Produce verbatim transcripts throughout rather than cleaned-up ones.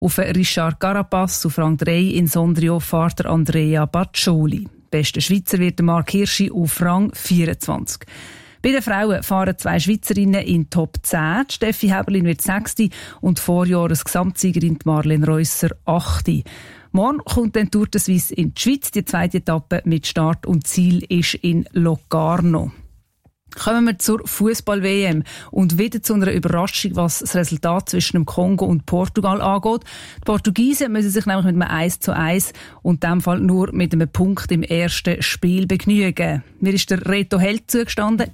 Auf Richard Carapaz, auf Rang drei in Sondrio fährt Andrea Baccioli. Bester Schweizer wird Marc Hirschi auf Rang vierundzwanzig. Bei den Frauen fahren zwei Schweizerinnen in Top zehn. Steffi Häberlin wird Sechste und Vorjahres-Gesamtsiegerin Marlene Reusser Achte. Morgen kommt dann Tour de Suisse in die Schweiz. Die zweite Etappe mit Start und Ziel ist in Locarno. Kommen wir zur Fußball-W M und wieder zu einer Überraschung, was das Resultat zwischen dem Kongo und Portugal angeht. Die Portugiesen müssen sich nämlich mit einem eins zu eins und in diesem Fall nur mit einem Punkt im ersten Spiel begnügen. Mir ist der Reto Held zugeschaltet.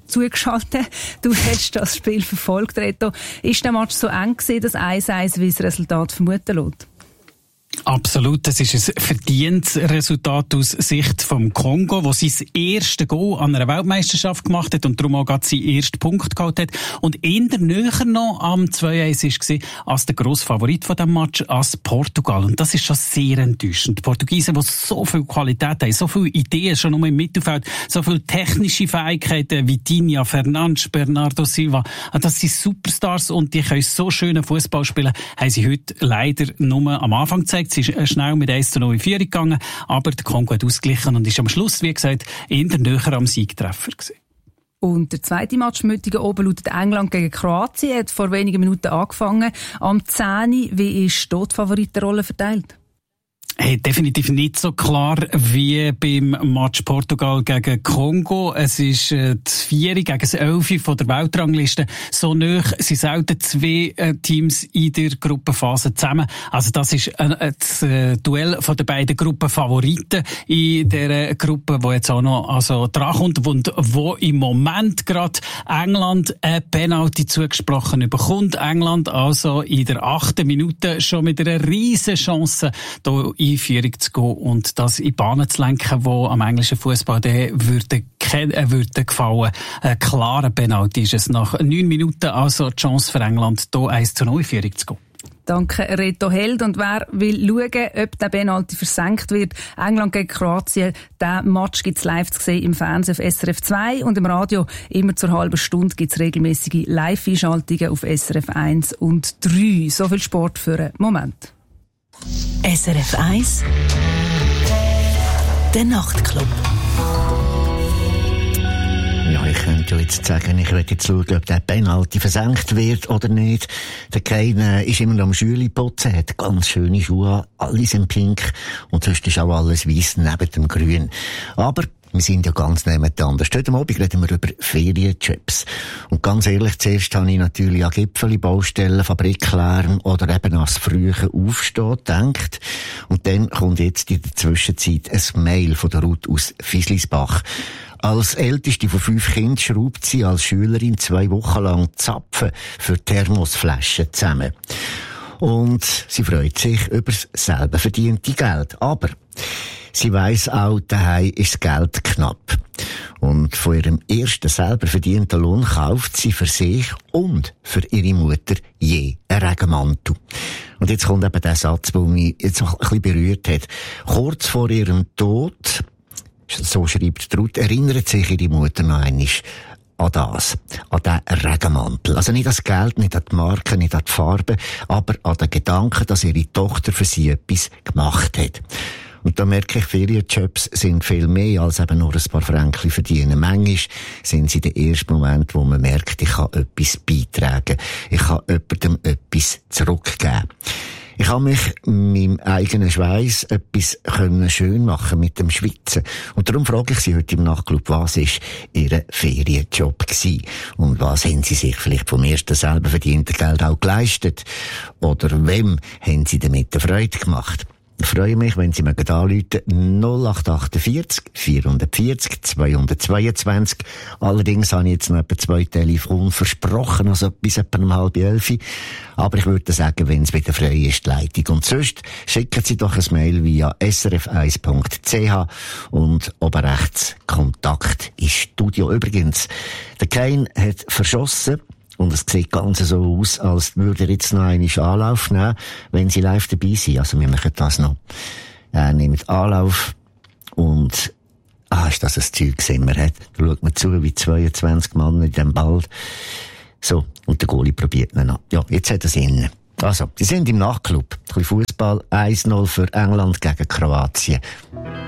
Du hast das Spiel verfolgt, Reto. Ist der Match so eng gewesen, das eins eins, wie das Resultat vermuten lässt? Absolut, das ist ein verdientes Resultat aus Sicht vom Kongo, wo sein erste Goal an einer Weltmeisterschaft gemacht hat und darum auch gerade seinen ersten Punkt geholt hat. Und eher näher noch am zwei eins war als der grosse Favorit von diesem Match, als Portugal. Und das ist schon sehr enttäuschend. Die Portugiesen, die so viel Qualität haben, so viele Ideen schon nur im Mittelfeld, so viele technische Fähigkeiten wie Vitinha, Fernandes, Bernardo Silva, das sind Superstars und die können so schönen Fußball spielen, haben sie heute leider nur am Anfang gezeigt. Sie ist schnell mit eins zu null in Führung gegangen, aber der Kongo hat ausgeglichen und ist am Schluss, wie gesagt, eher näher am Siegtreffer gewesen. Und der zweite Match Müttigen oben lautet England gegen Kroatien, hat vor wenigen Minuten angefangen. Am zehn. Wie ist dort die Favoritenrolle verteilt? Hey, definitiv nicht so klar wie beim Match Portugal gegen Kongo. Es ist äh, das vier gegen das elf von der Weltrangliste. So nahe sind selten zwei äh, Teams in der Gruppenphase zusammen. Also das ist äh, das äh, Duell von den beiden Gruppenfavoriten in der Gruppe, wo jetzt auch noch also drankommt und wo im Moment gerade England eine Penalty zugesprochen bekommt. England also in der achten Minute schon mit einer riesen Chance hier in Führung zu gehen und das in Bahnen zu lenken, die am englischen Fußball würde, äh, würde gefallen. Ein klarer Penalty ist es nach neun Minuten, also die Chance für England, hier eins zu null in Führung zu gehen. Danke, Reto Held. Und wer will schauen, ob der Penalty versenkt wird, England gegen Kroatien, diesen Match gibt es live zu sehen im Fernsehen auf S R F zwei und im Radio immer zur halben Stunde gibt es regelmäßige Live-Einschaltungen auf S R F eins und drei. So viel Sport für einen Moment. S R F eins Der Nachtclub. Ja, ich könnte jetzt sagen, ich werde jetzt schauen, ob der Penalty versenkt wird oder nicht. Der Kane ist immer noch am Schüli putzen, hat ganz schöne Schuhe, alle sind pink und sonst ist auch alles weiss neben dem Grün. Aber wir sind ja ganz nebeneinander. Heute Abend reden wir über Ferienjobs. Und ganz ehrlich, zuerst habe ich natürlich an Gipfeli, Baustellen, Fabriklärm oder eben an das frühe Aufstehen gedacht. Und dann kommt jetzt in der Zwischenzeit ein Mail von der Ruth aus Fieslisbach. Als älteste von fünf Kindern schraubt sie als Schülerin zwei Wochen lang Zapfen für Thermosflaschen zusammen. Und sie freut sich über das selber verdiente Geld. Aber sie weiss auch, daheim ist das Geld knapp. Und von ihrem ersten selber verdienten Lohn kauft sie für sich und für ihre Mutter je einen Regenmantel. Und jetzt kommt eben der Satz, der mich jetzt auch ein bisschen berührt hat. Kurz vor ihrem Tod, so schreibt Ruth, erinnert sich ihre Mutter noch einmal an das, an den Regenmantel. Also nicht an das Geld, nicht an die Marke, nicht an die Farbe, aber an den Gedanken, dass ihre Tochter für sie etwas gemacht hat. Und da merke ich, Ferienjobs sind viel mehr als eben nur ein paar Fränkchen verdienen. Manchmal sind sie der erste Moment, wo man merkt, ich kann etwas beitragen. Ich kann jemandem etwas zurückgeben. Ich habe mich mit meinem eigenen Schweiß etwas können schön machen mit dem Schwitzen. Und darum frage ich Sie heute im Nachtclub, was ist Ihr Ferienjob gewesen? Und was haben Sie sich vielleicht vom ersten selber verdienten Geld auch geleistet? Oder wem haben Sie damit eine Freude gemacht? Ich freue mich, wenn Sie mir anrufen, null acht achtundvierzig, vierhundertvierzig, zweihundertzweiundzwanzig. Allerdings habe ich jetzt noch etwa zwei Telefone versprochen, also bis etwa um halb elf. Aber ich würde sagen, wenn es wieder frei ist, die Leitung. Und sonst schicken Sie doch ein Mail via s r f eins punkt c h und oben rechts Kontakt ins Studio. Übrigens, der Kane hat verschossen. Und es sieht ganz so aus, als würde er jetzt noch einen Anlauf nehmen, wenn Sie live dabei sind. Also wir machen das noch. Er nimmt Anlauf und, ah, ist das ein Zeug gesehen, man hat. Da schaut man zu, wie zweiundzwanzig Mann in dem Ball. So, und der Goalie probiert ihn noch. Ja, jetzt hat er es innen. Also, die sind im Nachtclub. Ein bisschen Fußball, eins null für England gegen Kroatien.